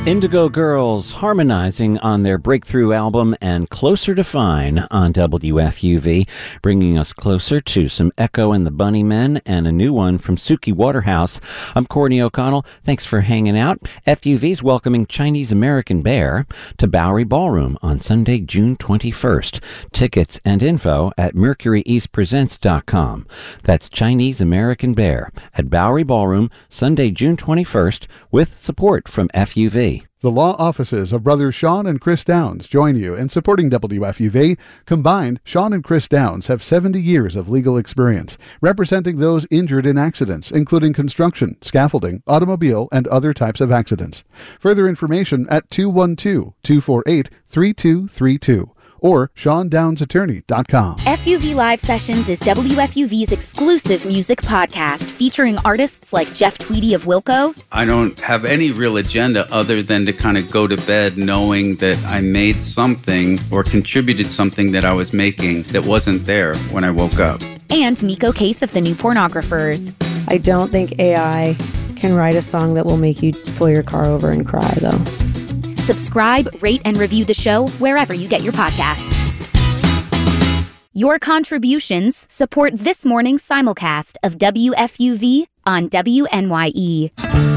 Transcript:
Indigo Girls harmonizing on their breakthrough album and Closer to Fine on WFUV, bringing us closer to some Echo and the Bunnymen and a new one from Suki Waterhouse. I'm Courtney O'Connell. Thanks for hanging out. FUV's welcoming Chinese American Bear to Bowery Ballroom on Sunday, June 21st. Tickets and info at mercuryeastpresents.com. That's Chinese American Bear at Bowery Ballroom Sunday, June 21st with support from FUV. The law offices of brothers Sean and Chris Downs join you in supporting WFUV. Combined, Sean and Chris Downs have 70 years of legal experience, representing those injured in accidents, including construction, scaffolding, automobile, and other types of accidents. Further information at 212-248-3232. or SeanDownsAttorney.com. FUV Live Sessions is WFUV's exclusive music podcast featuring artists like Jeff Tweedy of Wilco. I don't have any real agenda other than to kind of go to bed knowing that I made something or contributed something that I was making that wasn't there when I woke up. And Miko Case of the New Pornographers. I don't think AI can write a song that will make you pull your car over and cry, though. Subscribe, rate, and review the show wherever you get your podcasts. Your contributions support this morning's simulcast of WFUV on WNYE.